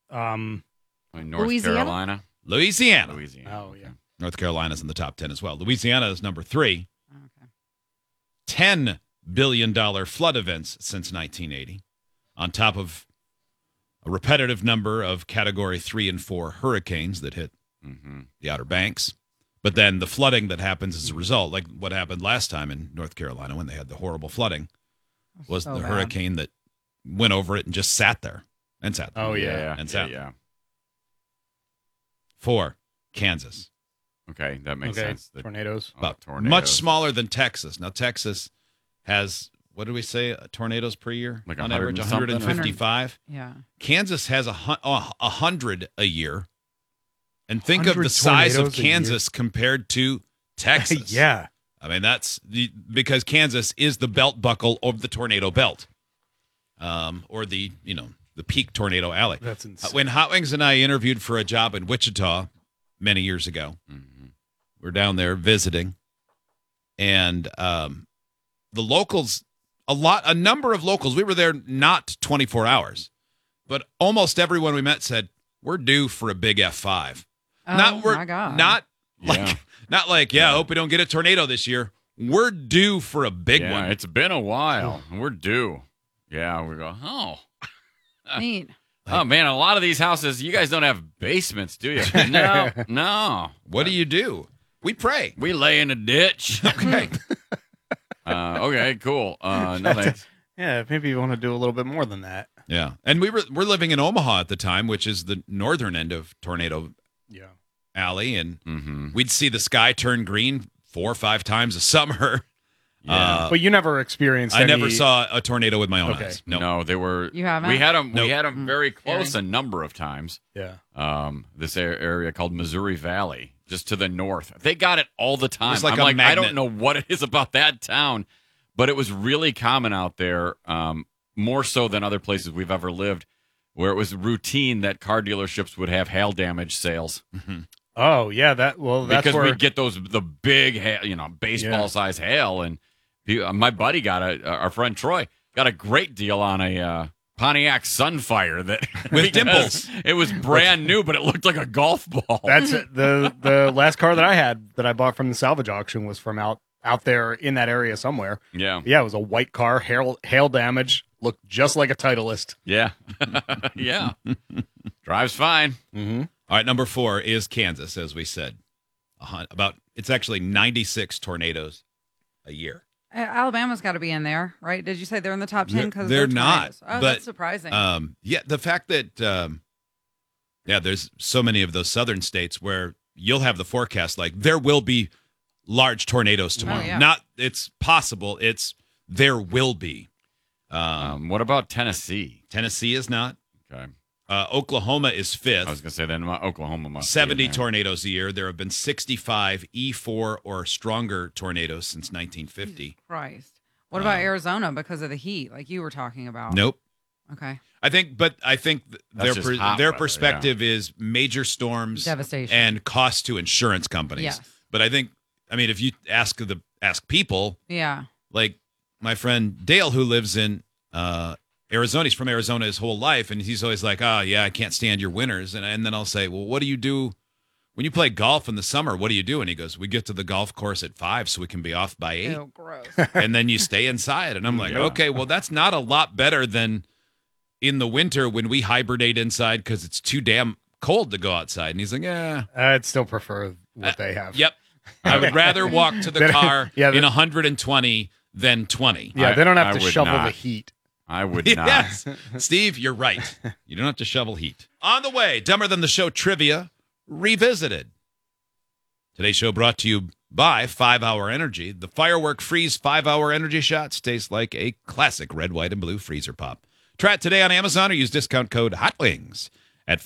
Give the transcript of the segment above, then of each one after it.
North Louisiana? Carolina. Louisiana. Oh, yeah. North Carolina's in the top 10 as well. Louisiana is number 3. Okay. $10 billion flood events since 1980, on top of a repetitive number of Category 3 and 4 hurricanes that hit the Outer Banks. But then the flooding that happens as a result, like what happened last time in North Carolina when they had the horrible flooding, was So the bad. hurricane that went over it and just sat there. And sat there. Oh, yeah. And sat. Yeah. 4, Kansas. Okay, that makes Okay. sense. Tornadoes. About tornadoes. much smaller than Texas. Now, Texas has, what do we say, tornadoes per year? Like on 100 average, and something, or- 155. Yeah. Kansas has 100 a year. And think of the 100 size of tornadoes a year. Kansas compared to Texas. Yeah. I mean, because Kansas is the belt buckle of the tornado belt. Or the peak tornado alley. That's insane. When Hot Wings and I interviewed for a job in Wichita many years ago, we're down there visiting, and the locals, a number of locals, we were there not 24 hours, but almost everyone we met said, we're due for a big F5. Oh, my God. Not Yeah. like, I hope we don't get a tornado this year. We're due for a big Yeah, one. it's been a while. We're due. Yeah, we go, Neat. oh, man, a lot of these houses, you guys don't have basements, do you? No. What do? We pray. We lay in a ditch. Okay. Okay, cool. No thanks. Yeah, maybe you want to do a little bit more than that. Yeah. And we're living in Omaha at the time, which is the northern end of Tornado Yeah. Alley, and we'd see the sky turn green 4 or 5 times a summer. Yeah. But you never experienced I any... never saw a tornado with my own Okay. eyes. No, they were. You haven't? We had them. Nope. We had them very close Scary. a number of times. Yeah. This area called Missouri Valley, just to the north. They got it all the time. was like I'm a like, I magnet. don't know what it is about that town, but it was really common out there, more so than other places we've ever lived, where it was routine that car dealerships would have hail damage sales Oh, yeah. That's because where... we'd get the big, baseball size hail, and my buddy our friend Troy got a great deal on a Pontiac Sunfire that With because dimples. It was brand new, but it looked like a golf ball. That's it. The last car that I had that I bought from the salvage auction was from out there in that area somewhere. Yeah. Yeah, it was a white car, hail damage, looked just like a Titleist. Yeah. Yeah. Drives fine. Mm-hmm. All right, number 4 is Kansas, as we said. It's actually 96 tornadoes a year. Alabama's got to be in there, right? Did you say they're in the top 10 because They're not, Oh, but, that's surprising. The fact that there's so many of those southern states where you'll have the forecast like there will be large tornadoes tomorrow. yeah. Not it's possible, it's there will be. What about Tennessee? Tennessee is not. Okay. Oklahoma is 5th. I was going to say then Oklahoma must be 70 in there. tornadoes a year. There have been 65 E4 or stronger tornadoes since 1950. Christ. What about Arizona because of the heat, like you were talking about? Nope. Okay. I think That's just hot their weather, perspective is major storms, Devastation. and cost to insurance companies. Yes. But if you ask people, Yeah. like my friend Dale, who lives in Arizona, he's from Arizona his whole life, and he's always like, "Oh yeah, I can't stand your winters." And then I'll say, "Well, what do you do when you play golf in the summer? What do you do?" And he goes, "We get to the golf course at 5, so we can be off by 8." Ew, gross. And then you stay inside. And I'm like, Yeah. okay, well, that's not a lot better than in the winter when we hibernate inside because it's too damn cold to go outside. And he's like, yeah. I'd still prefer what they have. Yep. I would rather walk to the car Yeah, in 120 than 20. Yeah, they don't have I to would shovel the not. heat. I would not. Yes. Steve, you're right. You don't have to shovel heat. On the way, Dumber Than the Show trivia revisited. Today's show brought to you by 5 Hour Energy. The Firework Freeze 5-Hour Energy Shots taste like a classic red, white, and blue freezer pop. Try it today on Amazon or use discount code HOTWINGS at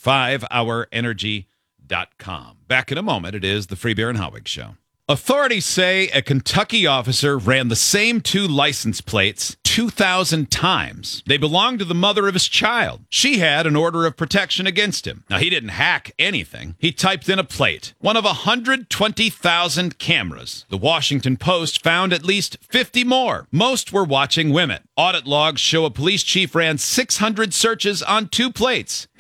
5hourenergy.com. Back in a moment, it is the Free Beer and Hot Wings Show. Authorities say a Kentucky officer ran the same 2 license plates 2,000 times. They belonged to the mother of his child. She had an order of protection against him. Now, he didn't hack anything. He typed in a plate, one of 120,000 cameras. The Washington Post found at least 50 more. Most were watching women. Audit logs show a police chief ran 600 searches on 2 plates.